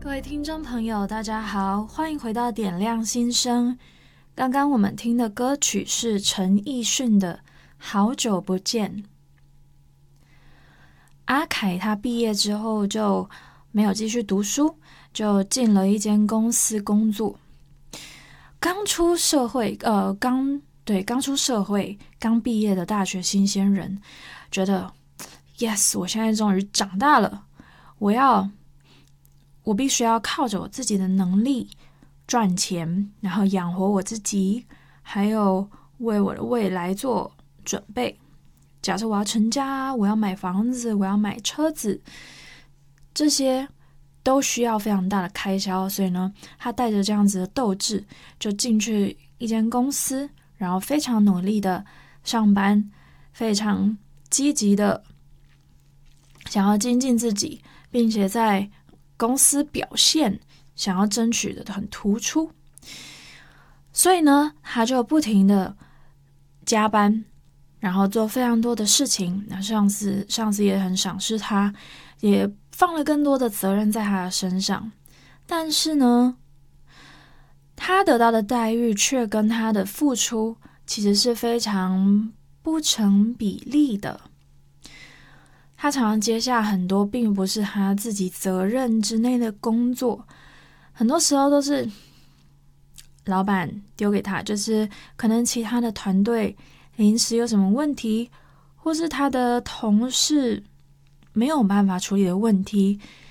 各位听众朋友，大家好，欢迎回到点亮心声。刚刚我们听的歌曲是陈奕迅的《好久不见》。阿凯他毕业之后就没有继续读书，就进了一间公司工作。刚出社会，刚毕业的大学新鲜人，觉得 yes， 我现在终于长大了，我必须要靠着我自己的能力赚钱，然后养活我自己，还有为我的未来做准备。假设我要成家，我要买房子，我要买车子，这些都需要非常大的开销，所以呢，他带着这样子的斗志，就进去一间公司，然后非常努力的上班，非常积极的想要精进自己，并且在公司表现想要争取的很突出，所以呢，他就不停的加班，然后做非常多的事情。那上司也很赏识他，也放了更多的责任在他的身上。但是呢，他得到的待遇却跟他的付出其实是非常不成比例的。他常常接下很多并不是他自己责任之内的工作，很多时候都是老板丢给他，就是可能其他的团队临时有什么问题，或是他的同事没有办法处理的问题，